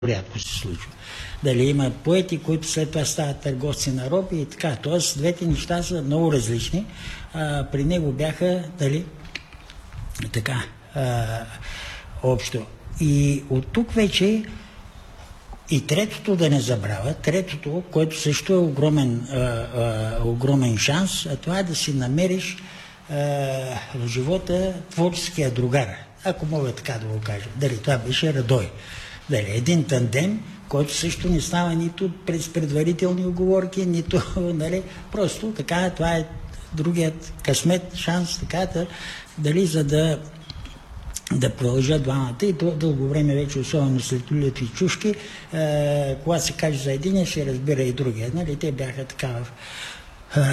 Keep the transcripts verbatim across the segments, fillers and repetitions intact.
рядко се случва. Дали има поети, които след това стават търговци на роби и така. Тоест, двете неща са много различни. А, при него бяха, дали, така, а, общо. И от тук вече и третото да не забравя, третото, което също е огромен, а, а, огромен шанс, а това е да си намериш а, в живота творческия другар, ако мога така да го кажа. Дали това беше Радой. Дали един тандем, който също не става нито през предварителни оговорки, нито, нали, просто така, това е другият късмет, шанс, така да, дали за да да продължат двамата и дълго време вече, особено след Люлята и Чушки, е, когато се каже за един, ще разбира и другия. Нали? Те бяха така в, е,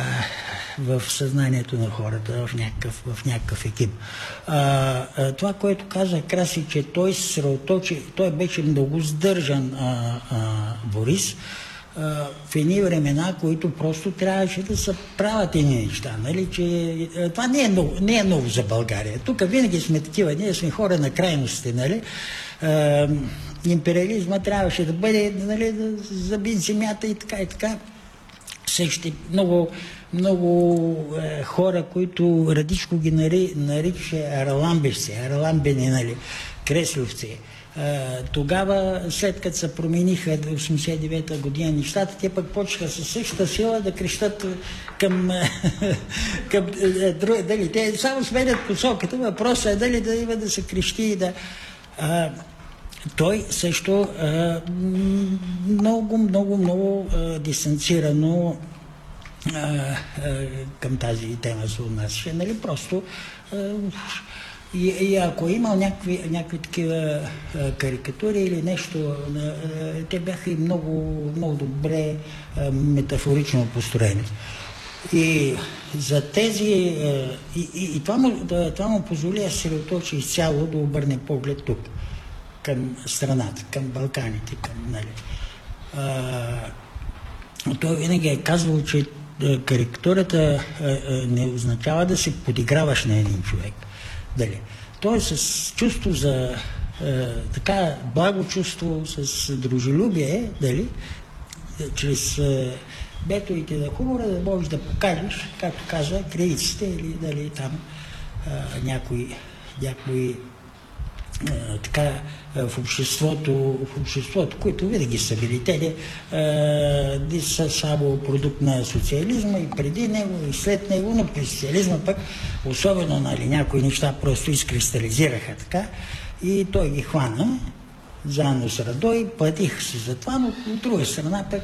в съзнанието на хората, в някакъв, в някакъв екип. А, а, това, което каза Краси, че той се сръоточи, той беше много сдържан а, а, Борис, в едни времена, които просто трябваше да се правят едни неща. Нали? Че, това не е, много, не е много за България. Тук винаги сме такива, ние сме хора на крайности. Нали? Е, империализма трябваше да бъде, нали, да заби земята и така и така. Също много, много е, хора, които Радичко ги нари, нарича араламбещи, араламбени, нали, кресловци. Тогава, след като се промениха до осемдесет и девета година нещата, те пък почнаха със същата сила да крещат към, към дали, те само сменят посоката, въпросът е дали да има да се крещи и да... А, той също а, много, много, много а, дистанцирано а, а, към тази тема се отнасяше, нали, просто а, И, и ако е имал някакви, някакви такива а, карикатури или нещо, а, те бяха и много, много добре а, метафорично построени. И за тези... А, и, и, и това, му, да, това му позволи да се съсредоточи изцяло, да обърне поглед тук, към страната, към Балканите, към... Нали. А, той винаги е казвал, че а, карикатурата а, а, не означава да се подиграваш на един човек. Дали. Той е с чувство за е, така благо чувство, с дружелюбие, дали, чрез е, бетовите на хумора да можеш да покажеш, както каза, кривиците или дали там е, някои, някои е, така е, в обществото, в обществото, които винаги са били те, е, са само продукт на социализма и преди него, и след него, но при социализма пък особено, нали, някои неща просто изкристализираха така и той ги хвана заедно с Радой, платиха се за това, но от друга страна пък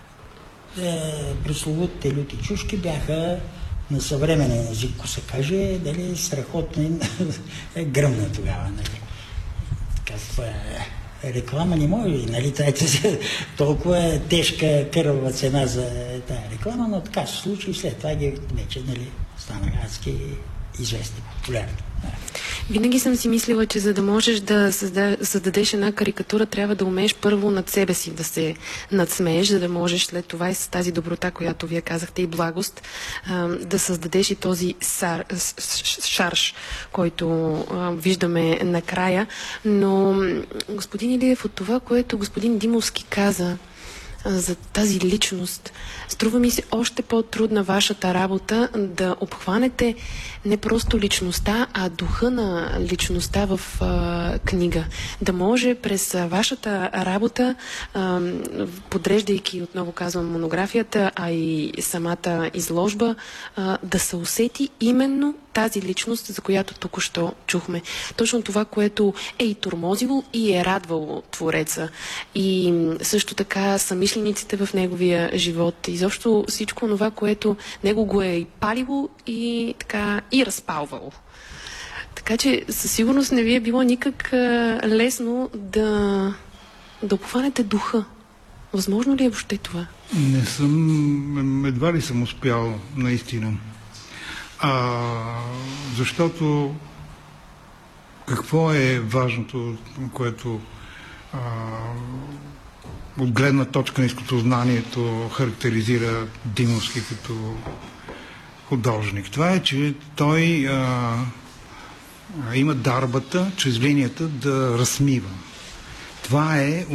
е, прословутите Люти Чушки бяха на съвременен език, ако се каже, дали страхотно е гръмна тогава, нали. Каква е реклама не може, нали, тази толкова тежка кървава цена за тази реклама, но така се случи и след това ги вече, нали, станаха адски известни, популярни. Винаги съм си мислила, че за да можеш да създадеш една карикатура, трябва да умееш първо над себе си да се надсмееш, за да можеш след това и с тази доброта, която вие казахте, и благост, да създадеш и този сар, шарж, който виждаме накрая. Но, господин Илиев, от това, което господин Димовски каза за тази личност, струва ми се още по-трудна вашата работа да обхванете не просто личността, а духа на личността в а, книга. Да може през а, вашата работа, а, подреждайки, отново казвам, монографията, а и самата изложба, а, да се усети именно тази личност, за която току-що чухме. Точно това, което е и тормозило и е радвало твореца. И също така самишлениците в неговия живот. Изобщо всичко това, което него го е и палило и така и разпалвало. Така че със сигурност не ви е било никак а, лесно да, да обхванете духа. Възможно ли е въобще това? Не съм, едва ли съм успял наистина. А, защото какво е важното, което а, от гледна точка на изкуствознанието характеризира Димовски като художник? Това е, че той а, има дарбата чрез линията да размива. Това е